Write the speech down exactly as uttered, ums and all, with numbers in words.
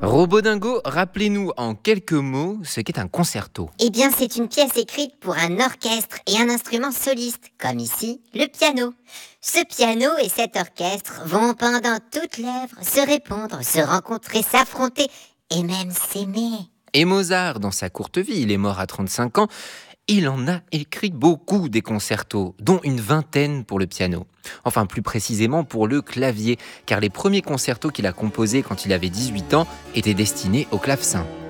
Robodingo, rappelez-nous en quelques mots ce qu'est un concerto. Eh bien, c'est une pièce écrite pour un orchestre et un instrument soliste, comme ici, le piano. Ce piano et cet orchestre vont pendant toute l'œuvre se répondre, se rencontrer, s'affronter et même s'aimer. Et Mozart, dans sa courte vie, il est mort à trente-cinq ans, il en a écrit beaucoup des concertos, dont une vingtaine pour le piano. Enfin, plus précisément pour le clavier, car les premiers concertos qu'il a composés quand il avait dix-huit ans étaient destinés au clavecin.